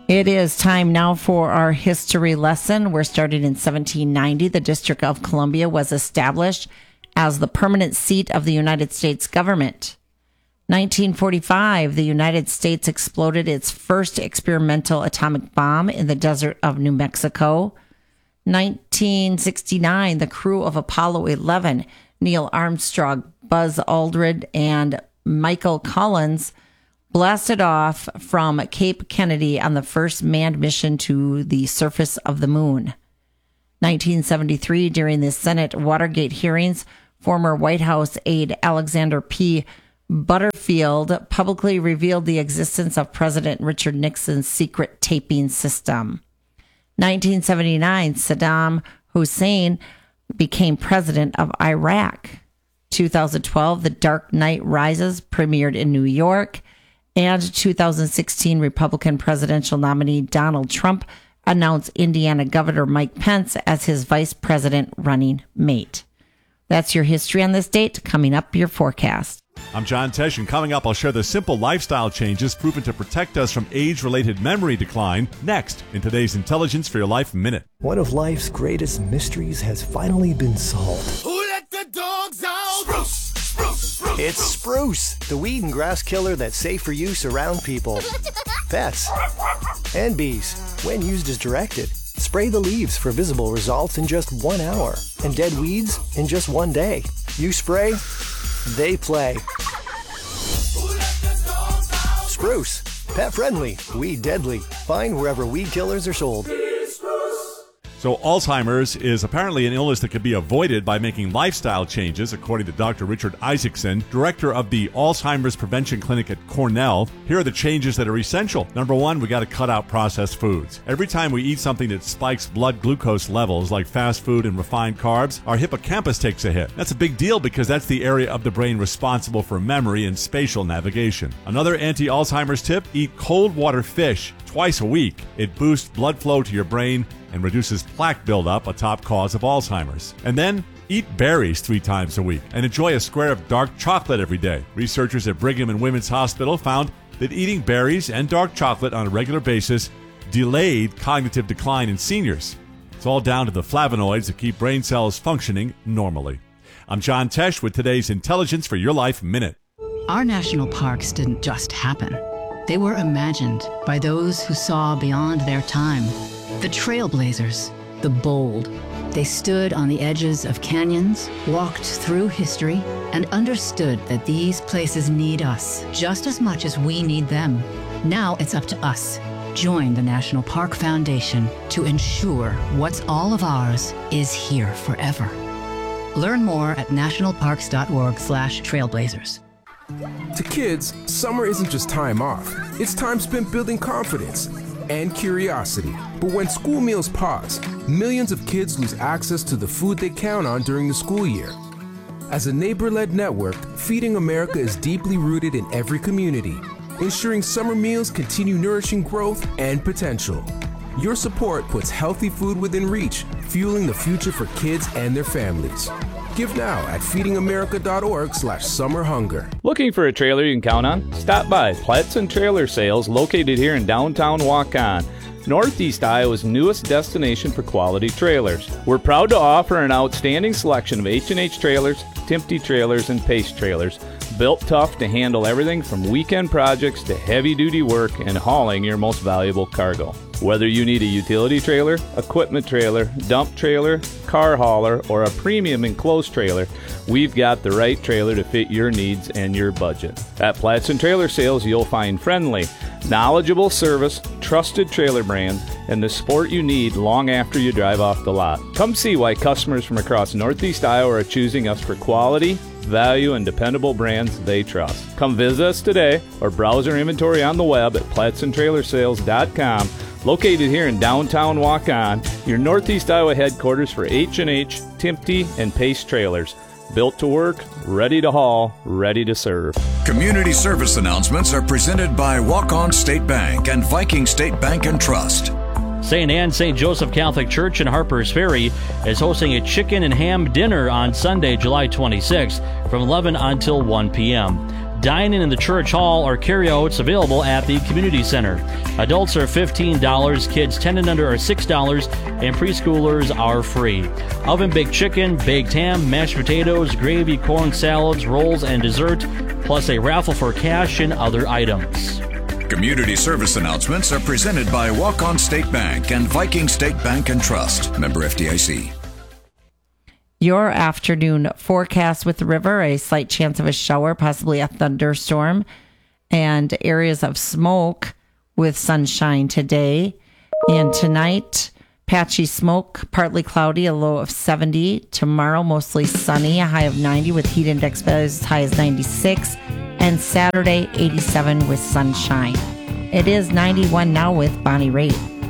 It is time now for our history lesson. We're starting in 1790. The District of Columbia was established as the permanent seat of the United States government. 1945, the United States exploded its first experimental atomic bomb in the desert of New Mexico. 1969, the crew of Apollo 11, Neil Armstrong, Buzz Aldrin, and Michael Collins blasted off from Cape Kennedy on the first manned mission to the surface of the moon. 1973, during the Senate Watergate hearings, former White House aide Alexander P. Butterfield publicly revealed the existence of President Richard Nixon's secret taping system. 1979, Saddam Hussein became president of Iraq. 2012, The Dark Knight Rises premiered in New York. And 2016, Republican presidential nominee Donald Trump announced Indiana Governor Mike Pence as his vice president running mate. That's your history on this date. Coming up, your forecast. I'm John Tesh, and coming up, I'll share the simple lifestyle changes proven to protect us from age-related memory decline next in today's Intelligence for Your Life Minute. One of life's greatest mysteries has finally been solved. Who let the dogs out? Spruce! It's Spruce, the weed and grass killer that's safe for use around people, pets, and bees. When used as directed, spray the leaves for visible results in just 1 hour, and dead weeds in just 1 day. You spray, they play. Spruce, pet friendly, weed deadly. Find wherever weed killers are sold. So Alzheimer's is apparently an illness that can be avoided by making lifestyle changes, according to Dr. Richard Isaacson, director of the Alzheimer's Prevention Clinic at Cornell. Here are the changes that are essential. Number one, we got to cut out processed foods. Every time we eat something that spikes blood glucose levels, like fast food and refined carbs, our hippocampus takes a hit. That's a big deal because that's the area of the brain responsible for memory and spatial navigation. Another anti-Alzheimer's tip, eat cold water fish twice a week. It boosts blood flow to your brain and reduces plaque buildup, a top cause of Alzheimer's. And then, eat berries 3 times a week and enjoy a square of dark chocolate every day. Researchers at Brigham and Women's Hospital found that eating berries and dark chocolate on a regular basis delayed cognitive decline in seniors. It's all down to the flavonoids that keep brain cells functioning normally. I'm John Tesh with today's Intelligence for Your Life Minute. Our national parks didn't just happen. They were imagined by those who saw beyond their time. The trailblazers, the bold. They stood on the edges of canyons, walked through history, and understood that these places need us just as much as we need them. Now it's up to us. Join the National Park Foundation to ensure what's all of ours is here forever. Learn more at nationalparks.org/trailblazers. To kids, summer isn't just time off. It's time spent building confidence and curiosity. But when school meals pause, millions of kids lose access to the food they count on during the school year. As a neighbor-led network, Feeding America is deeply rooted in every community, ensuring summer meals continue nourishing growth and potential. Your support puts healthy food within reach, fueling the future for kids and their families. Give now at feedingamerica.org/summerhunger. Looking for a trailer you can count on? Stop by Platson Trailer Sales, located here in downtown Waukon, Northeast Iowa's newest destination for quality trailers. We're proud to offer an outstanding selection of H&H trailers, Timpte trailers, and Pace trailers, built tough to handle everything from weekend projects to heavy-duty work and hauling your most valuable cargo. Whether you need a utility trailer, equipment trailer, dump trailer, car hauler, or a premium enclosed trailer, we've got the right trailer to fit your needs and your budget. At Platson Trailer Sales, you'll find friendly, knowledgeable service, trusted trailer brands, and the support you need long after you drive off the lot. Come see why customers from across Northeast Iowa are choosing us for quality, value, and dependable brands they trust. Come visit us today or browse our inventory on the web at PlatsonTrailersales.com. Located here in downtown Waukon, your Northeast Iowa headquarters for H&H, Timpte, and Pace trailers. Built to work, ready to haul, ready to serve. Community service announcements are presented by Waukon State Bank and Viking State Bank and Trust. St. Anne St. Joseph Catholic Church in Harpers Ferry is hosting a chicken and ham dinner on Sunday, July 26th from 11 until 1 p.m. Dine-in the church hall or carryouts available at the community center. Adults are $15, kids 10 and under are $6, and preschoolers are free. Oven-baked chicken, baked ham, mashed potatoes, gravy, corn salads, rolls, and dessert, plus a raffle for cash and other items. Community service announcements are presented by Walk-On State Bank and Viking State Bank and Trust. Member FDIC. Your afternoon forecast with the river, a slight chance of a shower, possibly a thunderstorm, and areas of smoke with sunshine today. And tonight, patchy smoke, partly cloudy, a low of 70. Tomorrow, mostly sunny, a high of 90 with heat index values as high as 96. And Saturday, 87 with sunshine. It is 91 now with Bonnie Raitt.